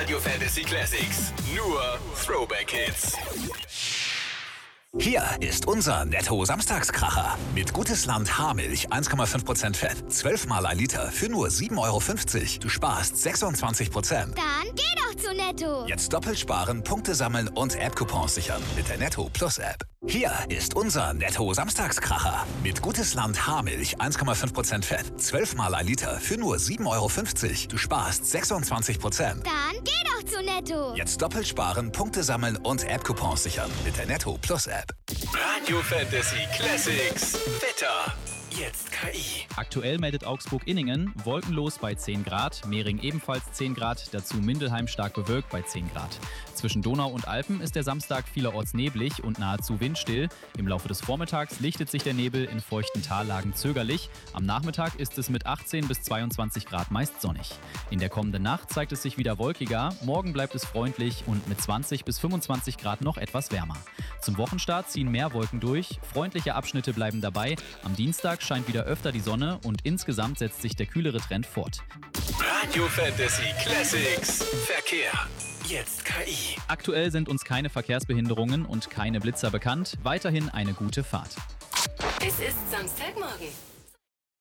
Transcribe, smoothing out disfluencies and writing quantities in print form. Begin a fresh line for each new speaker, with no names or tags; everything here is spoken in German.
Radio Fantasy Classics. Nur Throwback Hits.
Hier ist unser Netto-Samstagskracher. Mit Gutes Land Haarmilch 1,5% Fett, 12 mal ein Liter für nur 7,50 €. Du sparst 26%.
Dann geh doch zu Netto.
Jetzt doppelt sparen, Punkte sammeln und App-Coupons sichern mit der Netto Plus App. Hier ist unser Netto-Samstagskracher. Mit Gutes Land Haarmilch 1,5% Fett, 12 mal ein Liter für nur 7,50 €. Du sparst 26%.
Dann geh doch zu Netto.
Jetzt doppelt sparen, Punkte sammeln und App-Coupons sichern mit der Netto Plus App.
Radio Fantasy Classics. Wetter. Jetzt KI.
Aktuell meldet Augsburg-Inningen wolkenlos bei 10 Grad, Mehring ebenfalls 10 Grad, dazu Mindelheim stark bewölkt bei 10 Grad. Zwischen Donau und Alpen ist der Samstag vielerorts neblig und nahezu windstill. Im Laufe des Vormittags lichtet sich der Nebel in feuchten Tallagen zögerlich. Am Nachmittag ist es mit 18 bis 22 Grad meist sonnig. In der kommenden Nacht zeigt es sich wieder wolkiger, morgen bleibt es freundlich und mit 20 bis 25 Grad noch etwas wärmer. Zum Wochenstart ziehen mehr Wolken durch, freundliche Abschnitte bleiben dabei. Am Dienstag scheint wieder öfter die Sonne und insgesamt setzt sich der kühlere Trend fort.
Radio Fantasy Classics. Verkehr. Jetzt KI.
Aktuell sind uns keine Verkehrsbehinderungen und keine Blitzer bekannt. Weiterhin eine gute Fahrt.
Es ist Samstagmorgen.